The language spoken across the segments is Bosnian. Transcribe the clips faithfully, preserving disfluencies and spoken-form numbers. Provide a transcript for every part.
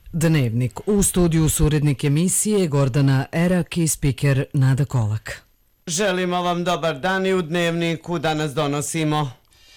Dnevnik. U studiju su urednik emisije Gordana Erak i spiker Nada Kolak. Želimo vam dobar dan i u Dnevniku danas donosimo.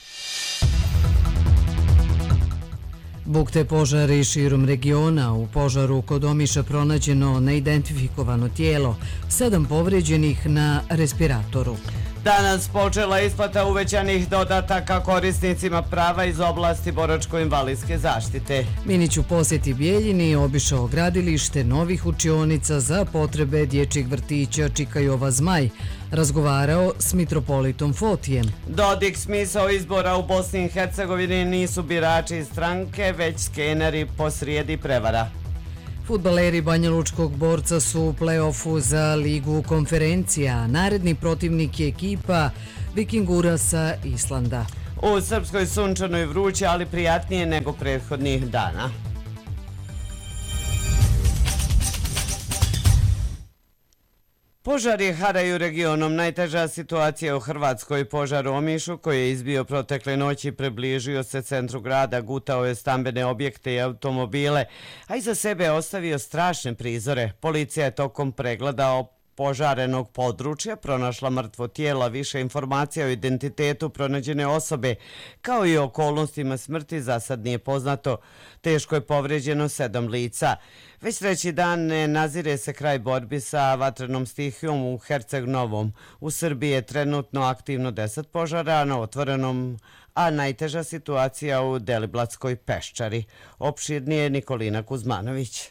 Bukte požari širom regiona. U požaru kod Omiša pronađeno neidentifikovano tijelo, sedam povređenih na respiratoru. Danas počela isplata uvećanih dodataka korisnicima prava iz oblasti boračko-invalidske zaštite. Minić u posjeti Bijeljini obišao gradilište novih učionica za potrebe dječjih vrtića Čikajova Zmaj. Razgovarao s mitropolitom Fotijem. Dodik smisao izbora u Bosni i Hercegovini nisu birači iz stranke, već skeneri posrijedi prevara. Fudbaleri Banjalučkog Borca su u play-offu za Ligu konferencija. Naredni protivnik je ekipa Vikingura sa Islanda. U Srpskoj sunčano i vruće, ali prijatnije nego prethodnih dana. Požari haraju regionom. Najteža situacija u Hrvatskoj. Požar u Omišu koji je izbio protekle noći približio se centru grada, gutao je stambene objekte i automobile, a iza sebe ostavio strašne prizore. Policija je tokom pregleda požarenog područja pronašla mrtvo tijelo, više informacija o identitetu pronađene osobe, kao i o okolnostima smrti za sad nije poznato. Teško je povređeno sedam lica. Već treći dan ne nazire se kraj borbi sa vatrenom stihijom u Herceg Novom. U Srbiji je trenutno aktivno deset požara na otvorenom, a najteža situacija u Deliblatskoj Peščari. Opširnije Nikolina Kuzmanović.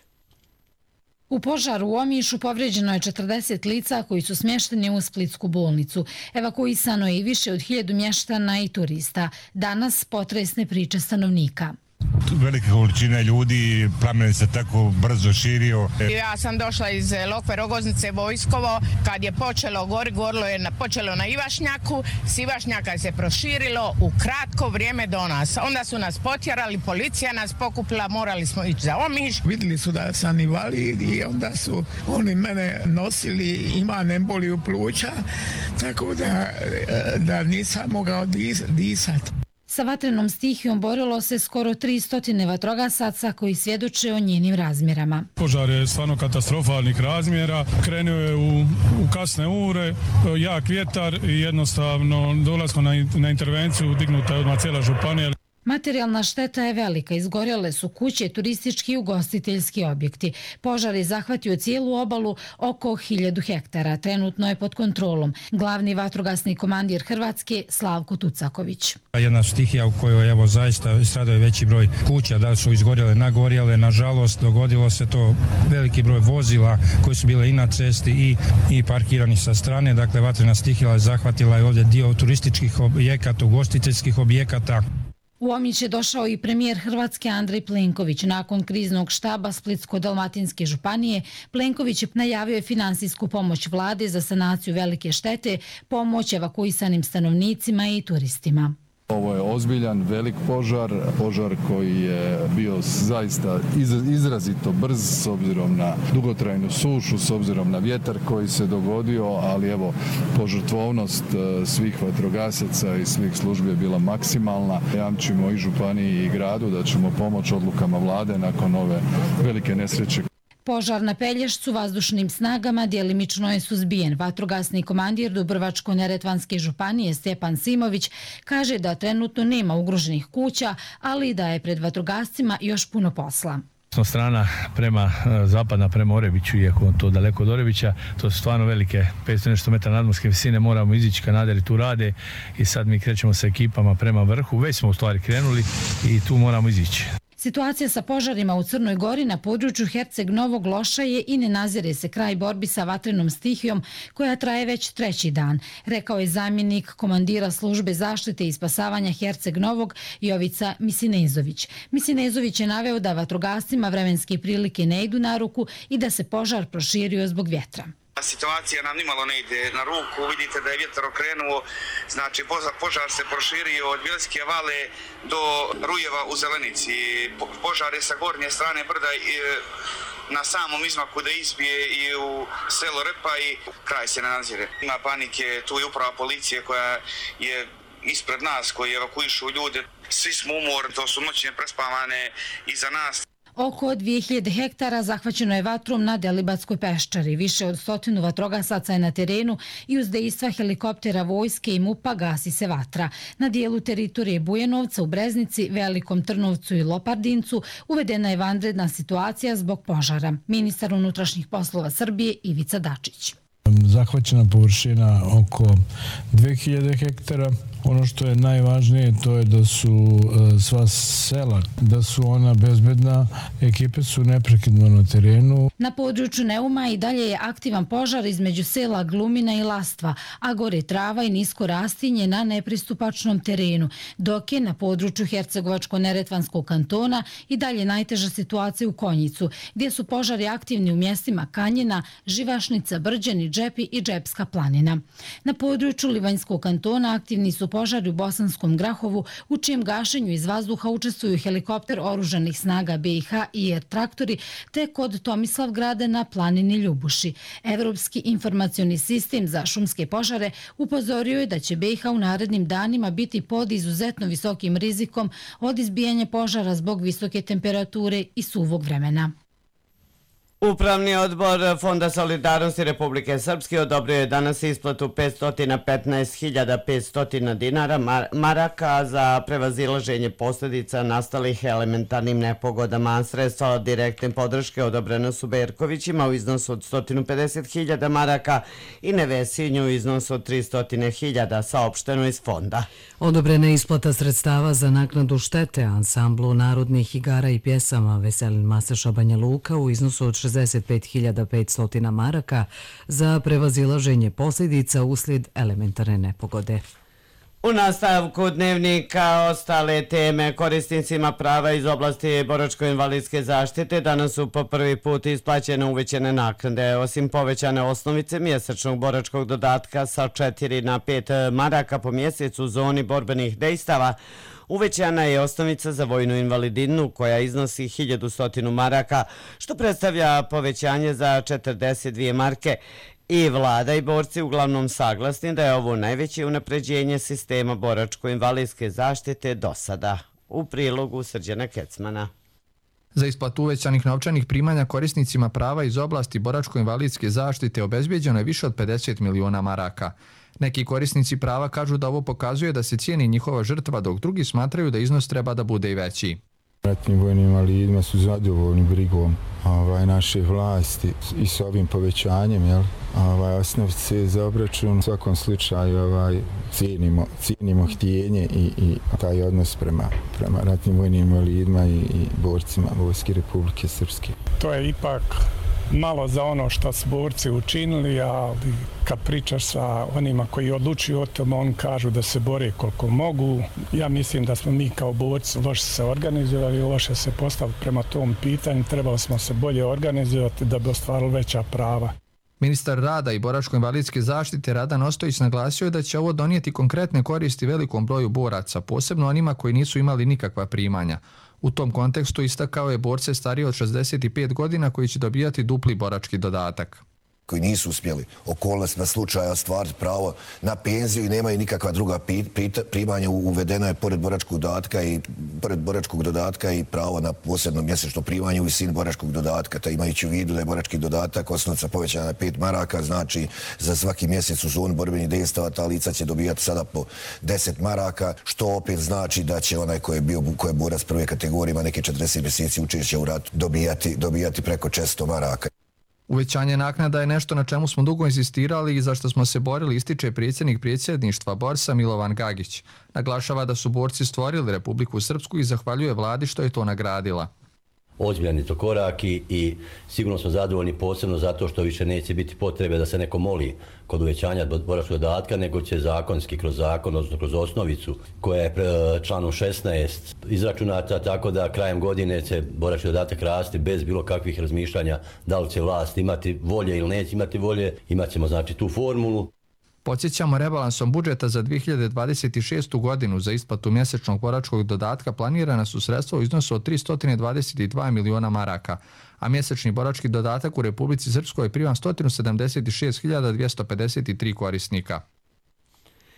U požaru u Omišu povređeno je četrdeset lica koji su smješteni u Splitsku bolnicu. Evakuisano je i više od hiljadu mještana i turista. Danas potresne priče stanovnika. Velike količine ljudi, plamen se tako brzo širio. Ja sam došla iz Lokve Rogoznice, Vojskovo. Kad je počelo gori, gorilo je na, počelo na Ivašnjaku. S Ivašnjaka se proširilo u kratko vrijeme do nas. Onda su nas potjerali, policija nas pokupila, morali smo ići za Omiš. Vidjeli su da sam invalid i onda su oni mene nosili, imam emboliju pluća, tako da, da nisam mogao dis, disati. Sa vatrenom stihijom borilo se skoro tristo vatrogasaca koji svjedoče o njenim razmjerama. Požar je stvarno katastrofalnih razmjera, krenuo je u, u kasne ure, jak vjetar i jednostavno dolaskom na, na intervenciju dignuta je odmah cijela županija. Materijalna šteta je velika, izgorjele su kuće, turistički i ugostiteljski objekti. Požar je zahvatio cijelu obalu oko hiljadu hektara. Trenutno je pod kontrolom. Glavni vatrogasni komandir Hrvatske Slavko Tucaković. Jedna stihija u kojoj evo zaista stradao je veći broj kuća, da su izgorjele, nagorjele. Nažalost, dogodilo se to veliki broj vozila koji su bile i na cesti i, i parkirani sa strane. Dakle, vatrena stihija je zahvatila i ovdje dio turističkih objekata, ugostiteljskih objekata. U Omić je došao i premijer Hrvatske Andrej Plenković. Nakon kriznog štaba Splitsko-dalmatinske županije, Plenković je najavio finansijsku pomoć vlade za sanaciju velike štete, pomoć evakuisanim stanovnicima i turistima. Ovo je ozbiljan, velik požar, požar koji je bio zaista izrazito brz s obzirom na dugotrajnu sušu, s obzirom na vjetar koji se dogodio, ali evo, požrtvovnost svih vatrogasaca i svih službi je bila maksimalna. Jamčimo i županiji i gradu da ćemo pomoći odlukama vlade nakon ove velike nesreće. Požar na Pelješcu vazdušnim snagama djelimično je suzbijen. Vatrogasni komandir Dubrovačko-neretvanske županije Stjepan Simović kaže da trenutno nema ugroženih kuća, ali da je pred vatrogascima još puno posla. Strana prema zapadna prema Orebiću, iako to daleko od Orebića, to su stvarno velike petsto nešto metara nadmorske visine, moramo izići, kanaderi tu rade i sad mi krećemo sa ekipama prema vrhu, već smo u stvari krenuli i tu moramo izići. Situacija sa požarima u Crnoj Gori na području Herceg Novog loša je i ne nazire se kraj borbi sa vatrenom stihijom koja traje već treći dan, rekao je zamjenik komandira službe zaštite i spasavanja Herceg Novog Jovica Misinezović. Misinezović je naveo da vatrogascima vremenske prilike ne idu na ruku i da se požar proširio zbog vjetra. Situacija nam nimalo ne ide na ruku, vidite da je vjetar okrenuo, znači požar se proširio od Bijelske vale do Rujeva u Zelenici. Požar je sa gornje strane brda i na samom izmaku da izbije i u selo Repa i kraj se ne nazire. Ima panike, tu je uprava policije koja je ispred nas, koji evakuišu ljude. Svi smo umorni, to su noćne prespavane iza nas. Oko dvije hiljade hektara zahvaćeno je vatrom na Delibatskoj peščari. Više od stotinu vatrogasaca je na terenu i uz dejstva helikoptera vojske i MUP-a gasi se vatra. Na dijelu teritorije Bujanovca, u Breznici, Velikom Trnovcu i Lopardincu uvedena je vanredna situacija zbog požara. Ministar unutrašnjih poslova Srbije Ivica Dačić. Zahvaćena površina oko dvije hiljade hektara. Ono što je najvažnije to je da su sva sela, da su ona bezbedna, ekipe su neprekidno na terenu. Na području Neuma i dalje je aktivan požar između sela Glumina i Lastva, a gore trava i nisko rastinje na nepristupačnom terenu, dok je na području Hercegovačko-Neretvanskog kantona i dalje najteža situacija u Konjicu, gdje su požari aktivni u mjestima Kanjina, Živašnica, Brđani, Džepi i Džepska planina. Na području Livanjskog kantona aktivni su požari u Bosanskom Grahovu, u čijem gašenju iz vazduha učestvuju helikopter oružanih snaga B i H i er traktori, te kod Tomislavgrada na planini Ljubuši. Evropski informacioni sistem za šumske požare upozorio je da će B i H u narednim danima biti pod izuzetno visokim rizikom od izbijanja požara zbog visoke temperature i suvog vremena. Upravni odbor Fonda solidarnosti Republike Srpske odobrio je danas isplatu petsto petnaest hiljada petsto dinara maraka za prevazilaženje posljedica nastalih elementarnim nepogodama. Sredstva od direktne podrške odobrena su Berkovićima u iznosu od sto pedeset hiljada maraka i Nevesinju u iznosu od tristo hiljada, saopšteno iz fonda. Odobrena je isplata sredstava za naknadu štete ansamblu narodnih igara i pjesama Veselin Maseša Banja Luka u iznosu od šezdeset pet hiljada petsto maraka za prevazilaženje posljedica uslijed elementarne nepogode. U nastavku dnevnika ostale teme korisnicima prava iz oblasti boračko-invalidske zaštite danas su po prvi put isplaćene uvećane naknade. Osim povećane osnovice mjesečnog boračkog dodatka sa četiri na pet maraka po mjesecu u zoni borbenih dejstava, uvećana je osnovica za vojnu invalidinu koja iznosi hiljadu sto maraka, što predstavlja povećanje za četrdeset dvije marke. I vlada i borci uglavnom saglasni da je ovo najveće unapređenje sistema boračko-invalidske zaštite do sada. U prilogu Srđana Kecmana. Za isplatu uvećanih novčanih primanja korisnicima prava iz oblasti boračko-invalidske zaštite obezbijeđeno je više od pedeset miliona maraka. Neki korisnici prava kažu da ovo pokazuje da se cijeni njihova žrtva, dok drugi smatraju da iznos treba da bude i veći. Ratnim vojnim invalidima su zadovoljni brigom ovaj, naše vlasti i s ovim povećanjem jel, ovaj, osnovice za obračun. U svakom slučaju ovaj, cijenimo, cijenimo htjenje i, i taj odnos prema, prema ratnim vojnim invalidima i, i borcima Vojske Republike Srpske. To je ipak malo za ono što su borci učinili, ali kad pričaš sa onima koji odlučuju o tom, oni kažu da se bore koliko mogu. Ja mislim da smo mi kao borci loše se organizovali, loše se postavili prema tom pitanju. Trebali smo se bolje organizovati da bi ostvarili veća prava. Ministar rada i boračko-invalidske zaštite Radan Ostojić naglasio je da će ovo donijeti konkretne koristi velikom broju boraca, posebno onima koji nisu imali nikakva primanja. U tom kontekstu istakao je borce starije od šezdeset pet godina koji će dobijati dupli borački dodatak. Koji nisu uspjeli okolnostima slučaja ostvariti pravo na penziju i nemaju nikakva druga primanja, uvedeno je pored boračkog dodatka i pored boračkog dodatka i pravo na posebno mjesečno primanje u visini boračkog dodatka. Ta imajući u vidu da je borački dodatak osnovica povećana na pet maraka, znači za svaki mjesec u zoni borbenih dejstava ta lica će dobijati sada po deset maraka, što opet znači da će onaj koji je bio koji je borac prve kategorije, ima neke četrdeset mjeseci učešća u ratu, dobijati, dobijati preko često maraka. Uvećanje naknada je nešto na čemu smo dugo insistirali i za što smo se borili, ističe predsjednik predsjedništva Borsa Milovan Gagić. Naglašava da su borci stvorili Republiku Srpsku i zahvaljuje vladi što je to nagradila. Ozbiljan je to korak i, i sigurno smo zadovoljni posebno zato što više neće biti potrebe da se neko moli kod uvećanja boračkog dodatka, nego će zakonski kroz zakon, odnosno kroz osnovicu koja je članom šesnaest izračunata, tako da krajem godine će borački dodatak rasti bez bilo kakvih razmišljanja da li će vlast imati volje ili neće imati volje. Imat ćemo znači tu formulu. Podsjećamo, rebalansom budžeta za dvije hiljade dvadeset šestu godinu za isplatu mjesečnog boračkog dodatka planirana su sredstva u iznosu od tristo dvadeset dva miliona maraka, a mjesečni borački dodatak u Republici Srpskoj prima sto sedamdeset šest hiljada dvjesto pedeset tri korisnika.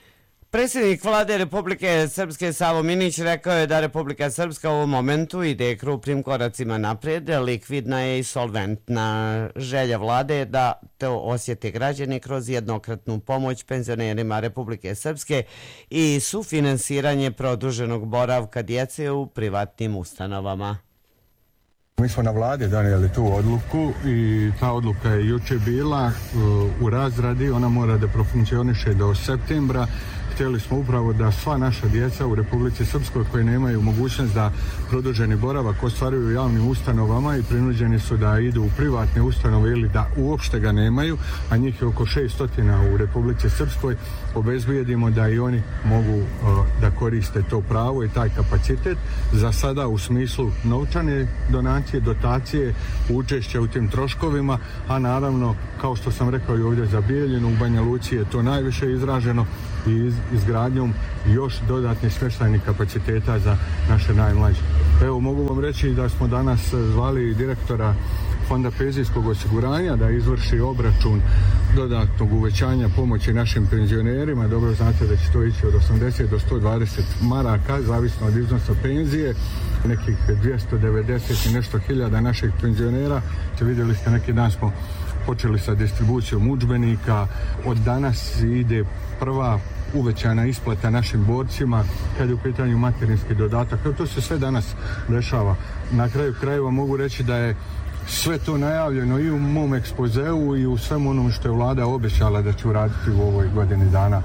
Predsjednik vlade Republike Srpske Savo Minić rekao je da Republika Srpska u ovom momentu ide krupnim koracima naprijed, likvidna je i solventna. Želja vlade je da to osjete građani kroz jednokratnu pomoć penzionerima Republike Srpske i sufinansiranje produženog boravka djece u privatnim ustanovama. Mi smo na vladi donijeli tu odluku i ta odluka je jučer bila u razradi, ona mora da profunkcioniše do septembra. Htjeli smo upravo da sva naša djeca u Republici Srpskoj koji nemaju mogućnost da produženi boravak ostvaruju u javnim ustanovama i prinuđeni su da idu u privatne ustanove ili da uopšte ga nemaju, a njih je oko šesto u Republici Srpskoj, obezbijedimo da i oni mogu uh, da koriste to pravo i taj kapacitet. Za sada u smislu novčane donacije, dotacije, učešća u tim troškovima, a naravno, kao što sam rekao i ovdje za Bijeljinu, u Banja Luci je to najviše izraženo i iz, izgradnjom još dodatnih smještajnih kapaciteta za naše najmlađe. Evo, mogu vam reći da smo danas zvali direktora Fonda penzijskog osiguranja da izvrši obračun dodatnog uvećanja pomoći našim penzionerima. Dobro znate da će to ići od osamdeset do sto dvadeset maraka, zavisno od iznosa penzije. Nekih dvjesto devedeset i nešto hiljada naših penzionera. Vidjeli ste, neki dan smo počeli sa distribucijom udžbenika. Od danas ide prva uvećana isplata našim borcima kad je u pitanju materinski dodatak. To se sve danas dešava. Na kraju krajeva mogu reći da je sve to najavljeno i u mom ekspozeu i u svemu onom što je vlada obećala da će uraditi u ovoj godini dana.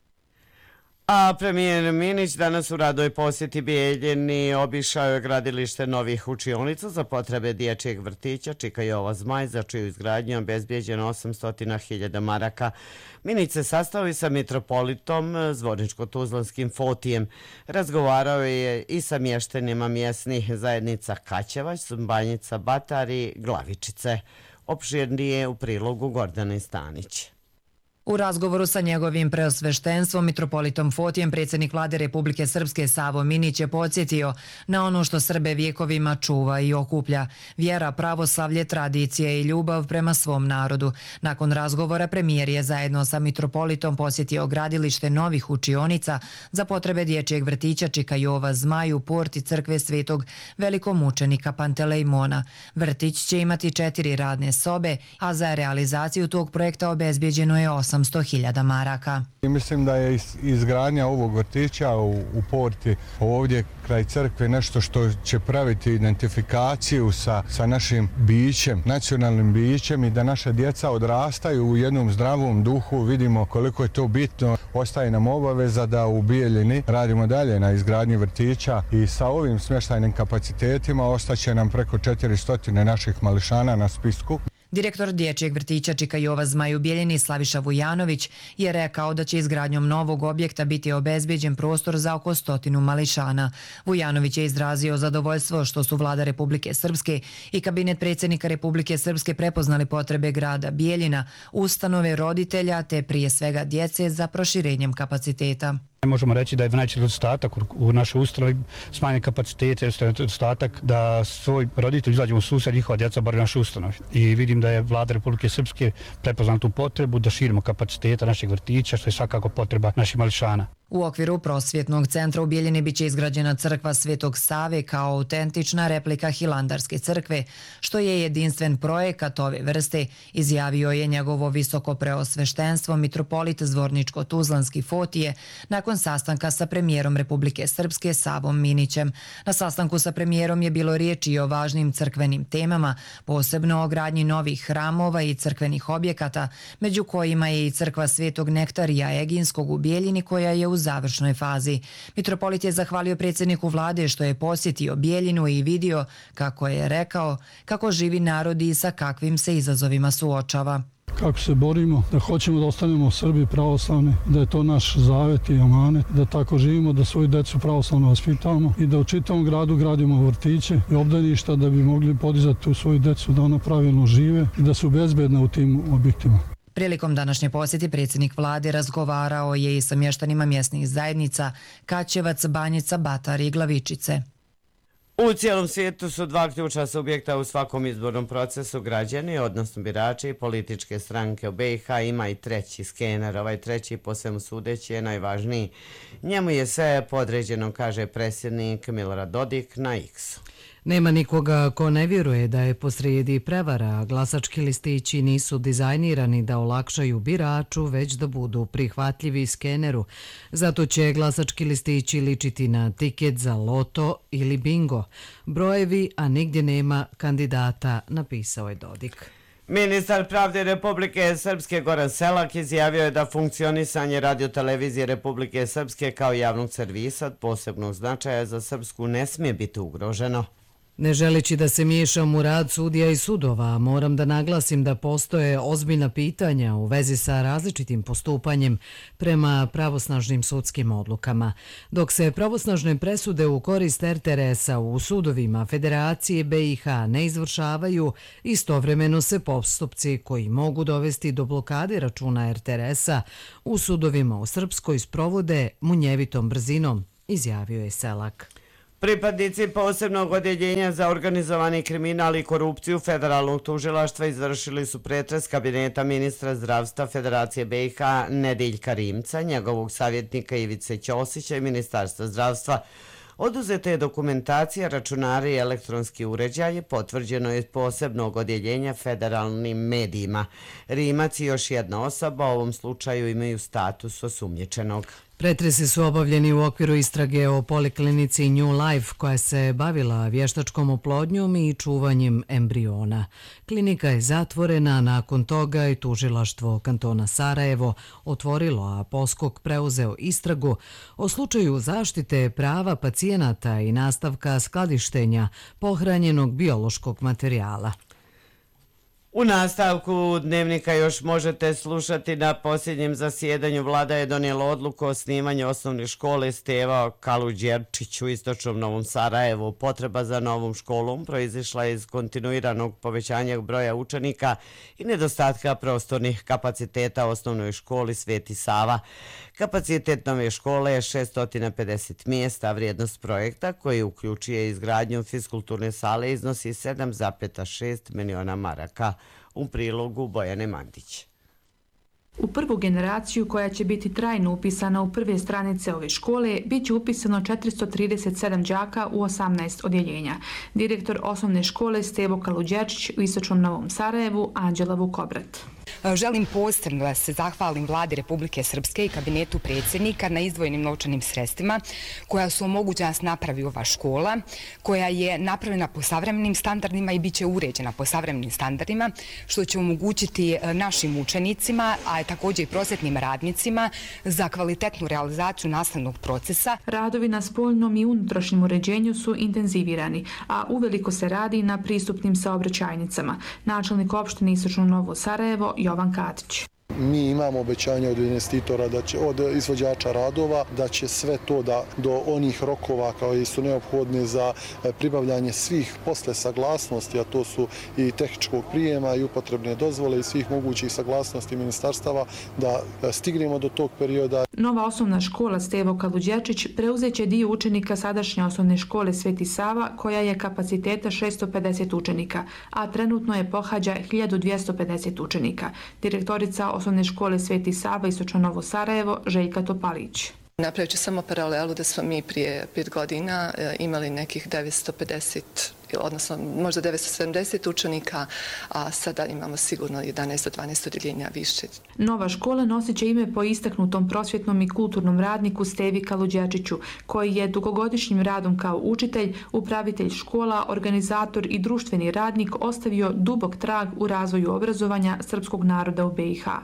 A premijer Minić danas u radoj posjeti Bijeljini obišao je gradilište novih učionica za potrebe dječjeg vrtića Čika Jova Zmaj, za čiju izgradnju je obezbijeđeno osamsto hiljada maraka. Minić se sastao i sa mitropolitom Zvorničko-Tuzlanskim Fotijem. Razgovarao je i sa mještanima mjesnih zajednica Kaćevac, Banjica, Batar i Glavičice. Opširnije u prilogu Gordane Stanić. U razgovoru sa njegovim preosveštenstvom mitropolitom Fotijem predsjednik vlade Republike Srpske Savo Minić je podsjetio na ono što Srbe vjekovima čuva i okuplja: vjera, pravoslavlje, tradicije i ljubav prema svom narodu. Nakon razgovora premijer je zajedno sa mitropolitom posjetio gradilište novih učionica za potrebe dječjeg vrtića Čika Jova Zmaj u porti crkve Svetog velikomučenika Pantelejmona. Vrtić će imati četiri radne sobe, a za realizaciju tog projekta obezbijeđeno je osam osamsto hiljada maraka. I mislim da je izgradnja ovog vrtića u, u porti ovdje kraj crkve nešto što će praviti identifikaciju sa, sa našim bićem, nacionalnim bićem, i da naša djeca odrastaju u jednom zdravom duhu. Vidimo koliko je to bitno. Ostaje nam obaveza da u Bijeljini radimo dalje na izgradnji vrtića i sa ovim smještajnim kapacitetima ostaće nam preko četiristo naših mališana na spisku. Direktor dječjeg vrtića Čika Jova Zmaj u Bijeljini Slaviša Vujanović je rekao da će izgradnjom novog objekta biti obezbijeđen prostor za oko stotinu mališana. Vujanović je izrazio zadovoljstvo što su vlada Republike Srpske i kabinet predsjednika Republike Srpske prepoznali potrebe grada Bijeljina, ustanove, roditelja te prije svega djece za proširenjem kapaciteta. Možemo reći da je najveći nedostatak u našoj ustanovi smanjen kapacitet, jer je nedostatak da svoj roditelj izađe u susret, njihova djeca bar u našoj ustanovi. I vidim da je vlada Republike Srpske prepoznala tu potrebu da širimo kapaciteta našeg vrtića, što je svakako potreba naših mališana. U okviru prosvjetnog centra u Bijeljini biće izgrađena crkva Svetog Save kao autentična replika Hilandarske crkve, što je jedinstven projekat ove vrste, izjavio je njegovo visoko preosveštenstvo mitropolit Zvorničko-Tuzlanski Fotije nakon sastanka sa premijerom Republike Srpske Savom Minićem. Na sastanku sa premijerom je bilo riječi i o važnim crkvenim temama, posebno o gradnji novih hramova i crkvenih objekata, među kojima je i crkva Svetog Nektarija Eginskog u Bijeljini, koja je u završnoj fazi. Mitropolit je zahvalio predsjedniku vlade što je posjetio Bijeljinu i vidio, kako je rekao, kako živi narod i sa kakvim se izazovima suočava. Kako se borimo, da hoćemo da ostanemo u Srbiji pravoslavni, da je to naš zavet i amanet, da tako živimo, da svoju decu pravoslavno vaspitavamo i da u čitavom gradu gradimo vrtiće i obdaništa da bi mogli podizati tu svoju decu da ona pravilno žive i da su bezbedne u tim objektima. Prilikom današnje posjeti predsjednik vlade razgovarao je i sa mještanima mjesnih zajednica Kaćevac, Banjica, Batar i Glavičice. U cijelom svijetu su dva ključna subjekta u svakom izbornom procesu, građani, odnosno birači i političke stranke. U B i H ima i treći skener, ovaj treći po svemu sudeći je najvažniji. Njemu je sve podređeno, kaže predsjednik Milorad Dodik na X. Nema nikoga ko ne vjeruje da je posrijedi prevara, a glasački listići nisu dizajnirani da olakšaju biraču, već da budu prihvatljivi skeneru. Zato će glasački listići ličiti na tiket za loto ili bingo. Brojevi, a nigdje nema kandidata, napisao je Dodik. Ministar pravde Republike Srpske Goran Selak izjavio je da funkcionisanje radiotelevizije Republike Srpske kao javnog servisa od posebnog značaja za Srpsku ne smije biti ugroženo. Ne želeći da se miješam u rad sudija i sudova, moram da naglasim da postoje ozbiljna pitanja u vezi sa različitim postupanjem prema pravosnažnim sudskim odlukama. Dok se pravosnažne presude u korist R T R S-a u sudovima Federacije B i H ne izvršavaju, istovremeno se postupci koji mogu dovesti do blokade računa R T R S-a u sudovima u Srpskoj sprovode munjevitom brzinom, izjavio je Selak. Pripadnici posebnog odjeljenja za organizovani kriminal i korupciju Federalnog tužilaštva izvršili su pretres kabineta ministra zdravstva Federacije B i H Nediljka Rimca, njegovog savjetnika Ivice Ćosića i Ministarstva zdravstva. Oduzeta je dokumentacija, računari i elektronski uređaji, potvrđeno je iz posebnog odjeljenja federalnim medijima. Rimac i još jedna osoba u ovom slučaju imaju status osumnjičenog. Pretresi su obavljeni u okviru istrage o poliklinici New Life koja se bavila vještačkom oplodnjom i čuvanjem embriona. Klinika je zatvorena, nakon toga je tužilaštvo kantona Sarajevo otvorilo, a Poskok preuzeo istragu o slučaju zaštite prava pacijenata i nastavka skladištenja pohranjenog biološkog materijala. U nastavku dnevnika još možete slušati na posljednjem zasjedanju. Vlada je donijela odluku o snimanju osnovne škole Steva Kaluđerčić u istočnom Novom Sarajevu. Potreba za novom školom proizišla je iz kontinuiranog povećanja broja učenika i nedostatka prostornih kapaciteta u osnovnoj školi Sveti Sava. Kapacitet nove škole je šessto pedeset mjesta, a vrijednost projekta koji uključuje izgradnju fiskulturne sale iznosi sedam zarez šest miliona maraka. U prilogu Bojane Mandić. U prvu generaciju koja će biti trajno upisana u prve stranice ove škole bit će upisano četiristo trideset sedam đaka u osamnaest odjeljenja. Direktor osnovne škole Stevo Kaluđerčić u istočnom Novom Sarajevu, Anđela Vukobrat. Želim posebno da se zahvalim Vladi Republike Srpske i kabinetu predsjednika na izdvojenim novčanim sredstvima koja su omogućena da se napravi ova škola, koja je napravljena po savremenim standardima i bit će uređena po savremenim standardima, što će omogućiti našim učenicima, a također i prosvjetnim radnicima za kvalitetnu realizaciju nastavnog procesa. Radovi na spoljnom i unutrašnjem uređenju su intenzivirani, a uveliko se radi na pristupnim saobraćajnicama. Načelnik opštine Istočno Novo Sarajevo Jovan Katić. Mi imamo obećanje od investitora, da će, od izvođača radova, da će sve to da do onih rokova kao su neophodne za pribavljanje svih posle saglasnosti, a to su i tehničkog prijema i upotrebne dozvole i svih mogućih saglasnosti ministarstava, da stignemo do tog perioda. Nova osnovna škola Stevo Kaluđerčić preuzeće dio učenika sadašnje osnovne škole Sveti Sava, koja je kapaciteta šessto pedeset učenika, a trenutno je pohađa hiljadu dvjesto pedeset učenika. Direktorica osnovne škole Sveti Sava Istočno Novo Sarajevo Željka Topalić. Napravit ću samo paralelu da smo mi prije pet godina imali nekih devetsto pedeset, odnosno možda devetsto sedamdeset učenika, a sada imamo sigurno jedanaest do dvanaest odjeljenja više. Nova škola nosit će ime po istaknutom prosvjetnom i kulturnom radniku Stevi Kaluđerčiću, koji je dugogodišnjim radom kao učitelj, upravitelj škola, organizator i društveni radnik ostavio dubok trag u razvoju obrazovanja srpskog naroda u B i H.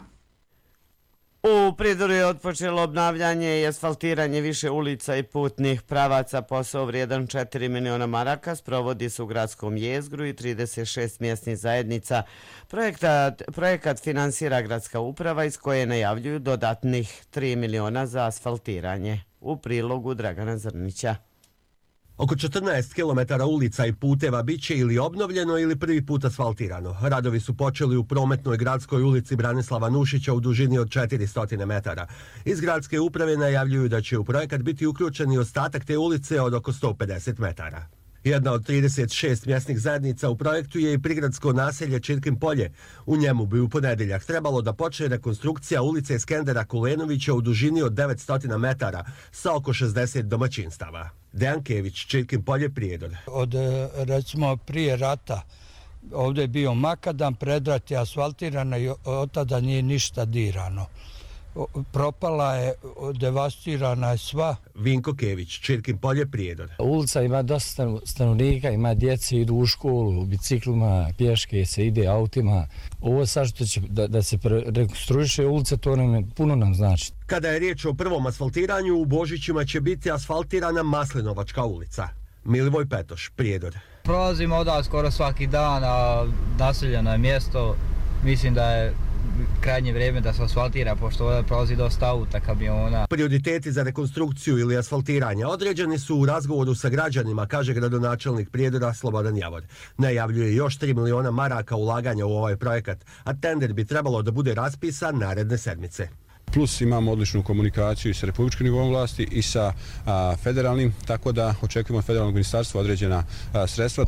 U Pridoru je otpočelo obnavljanje i asfaltiranje više ulica i putnih pravaca. Posao vrijedan četiri miliona maraka sprovodi se u gradskom jezgru i trideset šest mjesnih zajednica. Projektat, projekat finansira gradska uprava iz koje najavljuju dodatnih tri miliona za asfaltiranje. U prilogu Dragana Zrnića. Oko četrnaest kilometara ulica i puteva bit će ili obnovljeno ili prvi put asfaltirano. Radovi su počeli u prometnoj gradskoj ulici Branislava Nušića u dužini od četiristo metara. Iz gradske uprave najavljuju da će u projekat biti uključen i ostatak te ulice od oko sto pedeset metara. Jedna od trideset šest mjesnih zajednica u projektu je i prigradsko naselje Čirkin polje. U njemu bi u ponedjeljak trebalo da počne rekonstrukcija ulice Skendera Kulenovića u dužini od devetsto metara sa oko šezdeset domaćinstava. Dejan Kević, Čirkin polje, Prijedor. Od, recimo, prije rata ovdje je bio makadam, predrat je asfaltirano i od tada nije ništa dirano. Propala je, devastirana je sva. Vinko Kević, Čirkin polje, Prijedor. Ulica ima dosta stanovnika, ima djece, idu u školu, u biciklima, pješke se ide, autima. Ovo sad što će da, da se rekonstruiše ulica, to nam je, puno nam znači. Kada je riječ o prvom asfaltiranju, u Božićima će biti asfaltirana Maslinovačka ulica. Milivoj Petoš, Prijedor. Prolazimo od skoro svaki dan, a naseljeno je mjesto. Mislim da je krajnje vrijeme da se asfaltira, pošto ovdje prolazi dosta auta, kamiona. Prioriteti za rekonstrukciju ili asfaltiranje određeni su u razgovoru sa građanima, kaže gradonačelnik Prijedora Slobodan Javor. Najavljuje još tri miliona maraka ulaganja u ovaj projekat, a tender bi trebalo da bude raspisan naredne sedmice. Plus imamo odličnu komunikaciju i sa republičkim nivom vlasti i sa a, federalnim, tako da očekujemo od federalnog ministarstva određena a, sredstva.